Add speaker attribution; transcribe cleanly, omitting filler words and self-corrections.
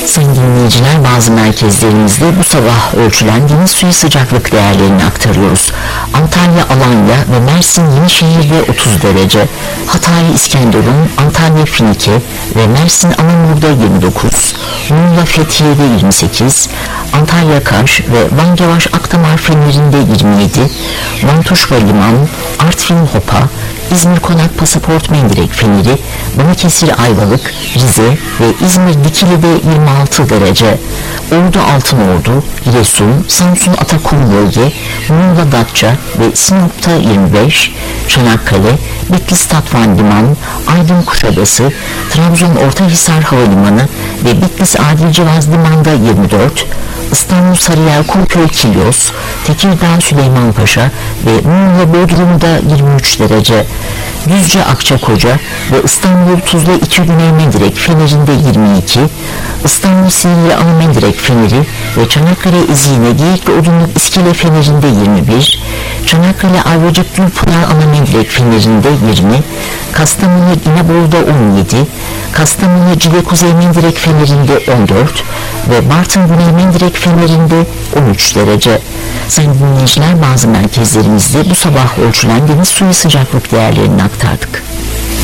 Speaker 1: Sayın dinleyiciler, bazı merkezlerimizde bu sabah ölçülen deniz suyu sıcaklık değerlerini aktarıyoruz. Antalya, Alanya ve Mersin Yenişehir'de 30 derece, Hatay, İskenderun, Antalya, Finike ve Mersin Anamur'da 29, Muğla, Fethiye'de 28, Antalya, Kaş ve Van Gavaş Akdamar Fenler'inde 27, Van Tuşba Liman, Artvin Hopa, İzmir Konak Pasaport Mendirek Feneri, Balıkesir Ayvalık, Rize ve İzmir Dikili'de 26 derece, Ordu Altınordu, Giresun, Samsun Atakum Bölge, Muğla Datça ve Sinop'ta 25, Çanakkale, Bitlis Tatvan Liman, Aydın Kuşadası, Trabzon Ortahisar Havalimanı ve Bitlis Adilcevaz Liman'da 24, İstanbul Sarıyer Kumköy Kilyos, Tekirdağ Süleymanpaşa ve Muğla Bodrum'da 23 derece, Düzce Akçakoca ve İstanbul Tuzla İki Güney Mendirek Feneri'nde 22, İstanbul Silivri Ana Mendirek Feneri ve Çanakkale İzine Geyikli Odunluk İskele Feneri'nde 21, Çanakkale Ayvacık Gülpınar Ana Mendirek Feneri'nde 20, Kastamonu İnebolu'da 17, Kastamonu Cile Kuzey Mendirek Feneri'nde 14 ve Bartın Güney Mendirek Feneri'nde 13 derece. Sayın dinleyiciler, bazı merkezlerimizde bu sabah ölçülen deniz suyu sıcaklık değerlerini aktardık.